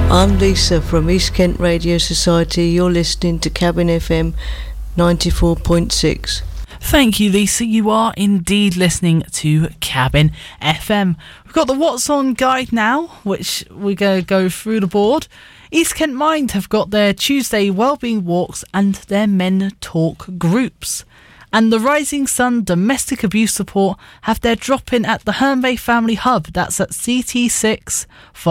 I'm Lisa from East Kent Radio Society. You're listening to Cabin FM 94.6. Thank you, Lisa. You are indeed listening to Cabin FM. We've got the What's On guide now, which we're going to go through the board. East Kent Mind have got their Tuesday Wellbeing Walks and their Men Talk groups. And the Rising Sun Domestic Abuse Support have their drop-in at the Herne Bay Family Hub. That's at CT6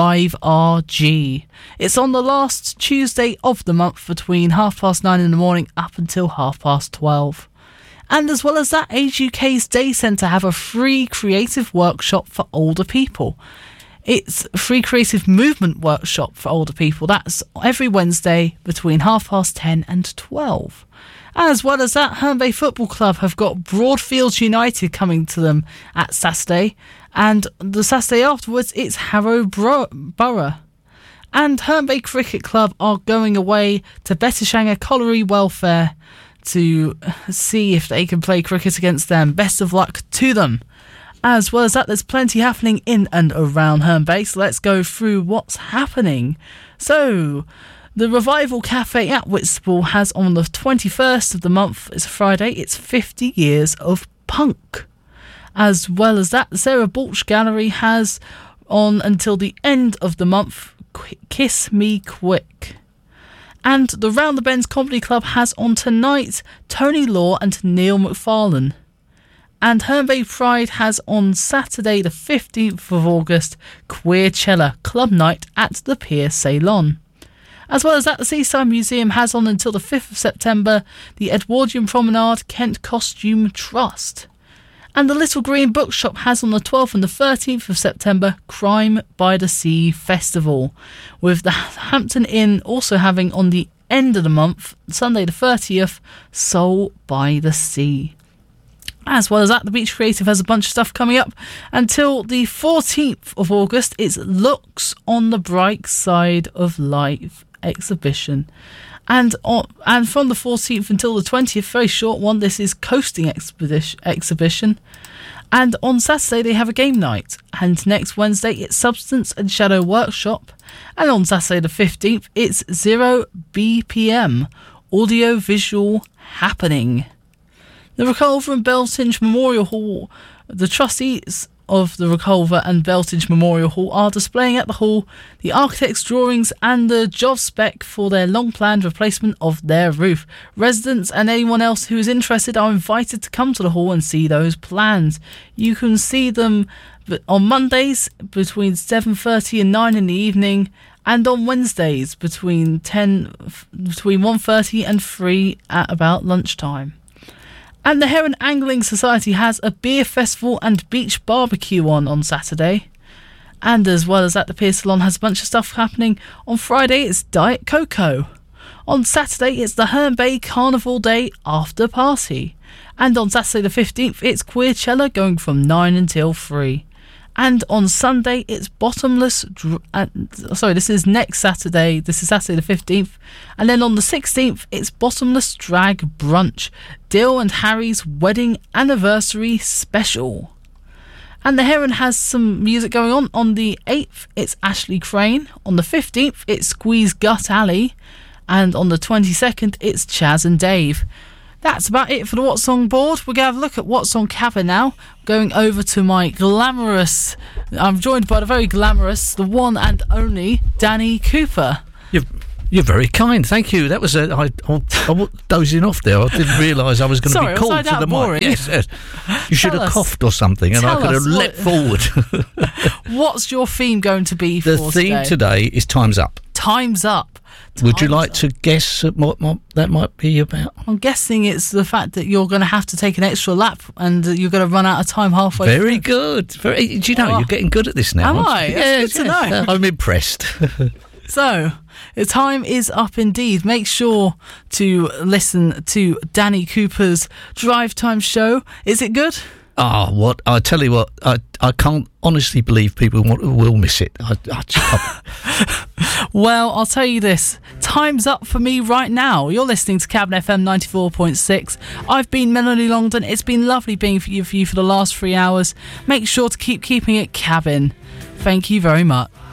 5RG. It's on the last Tuesday of the month between 9:30 in the morning up until 12:30. And as well as that, Age UK's Day Centre have a free creative workshop for older people. It's a free creative movement workshop for older people. That's every Wednesday between 10:30 and 12. As well as that, Herne Bay Football Club have got Broadfields United coming to them at Saturday. And the Saturday afterwards, it's Harrow Borough. And Herne Bay Cricket Club are going away to Bettishanga Colliery Welfare to see if they can play cricket against them. Best of luck to them. As well as that, there's plenty happening in and around Herne Bay, so let's go through what's happening. So, the Revival Cafe at Whitstable has on the 21st of the month, it's a Friday, it's 50 years of punk. As well as that, the Sarah Balch Gallery has on until the end of the month, Kiss Me Quick. And the Round the Bends Comedy Club has on tonight Tony Law and Neil McFarlane. And Herne Bay Pride has on Saturday the 15th of August Queercella Club Night at the Pier Ceylon. As well as that, the Seaside Museum has on until the 5th of September the Edwardian Promenade Kent Costume Trust. And the Little Green Bookshop has on the 12th and the 13th of September Crime by the Sea Festival, with the Hampton Inn also having on the end of the month, Sunday the 30th, Soul by the Sea. As well as that, the Beach Creative has a bunch of stuff coming up until the 14th of August. It's Looks on the Bright Side of Life exhibition. And from the 14th until the 20th, very short one, this is Coasting exhibition. And on Saturday they have a game night. And next Wednesday it's Substance and Shadow Workshop. And on Saturday the 15th it's 0 BPM Audio Visual Happening. The Reculver and Beltinge Memorial Hall, the trustees of the Reculver and Beltinge Memorial Hall are displaying at the hall the architect's drawings and the job spec for their long-planned replacement of their roof. Residents and anyone else who is interested are invited to come to the hall and see those plans. You can see them on Mondays between 7:30 and 9 in the evening, and on Wednesdays between 1:30 and 3 at about lunchtime. And the Heron Angling Society has a beer festival and beach barbecue on Saturday. And as well as that, the Pier Salon has a bunch of stuff happening. On Friday, it's Diet Cocoa. On Saturday, it's the Herne Bay Carnival Day after party. And on Saturday the 15th, it's Queercella going from 9 until 3. And on Sunday, it's Bottomless... this is next Saturday. This is Saturday the 15th. And then on the 16th, it's Bottomless Drag Brunch. Dill and Harry's Wedding Anniversary Special. And the Heron has some music going on. On the 8th, it's Ashley Crane. On the 15th, it's Squeeze Gut Alley. And on the 22nd, it's Chaz and Dave. That's about it for the What's On board. We're going to have a look at What's On Cabin now. Going over to my glamorous... I'm joined by the very glamorous, the one and only, Danny Cooper. You're very kind, thank you. That was I was dozing off there. I didn't realise I was going to be called to the mic. Yes. You should have coughed or something, and I could have leapt forward. What's your theme going to be for the theme today is Time's Up. Time's Up. Would you like to guess what that might be about? I'm guessing it's the fact that you're going to have to take an extra lap and you're going to run out of time halfway through. Very good. Do you know, you're getting good at this now. Am I? That's good to know. I'm impressed. So, the time is up indeed. Make sure to listen to Danny Cooper's Drive Time show. Is it good? What I tell you what, I can't honestly believe people will miss it. Well, I'll tell you this. Time's up for me right now. You're listening to Cabin FM 94.6. I've been Melanie Longdon. It's been lovely being with you for the last 3 hours. Make sure to keep keeping it cabin. Thank you very much.